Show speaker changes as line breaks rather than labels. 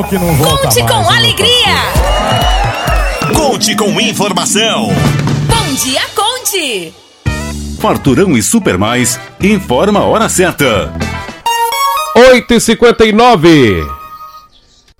Que não volta
Conte
mais,
com alegria.
Conte com informação.
Bom dia, Conte.
Farturão e Super Mais informa a hora certa.
8h59.